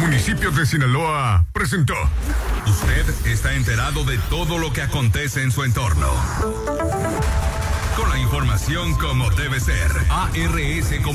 Municipios de Sinaloa presentó. Usted está enterado de todo lo que acontece en su entorno. Con la información como debe ser. ARS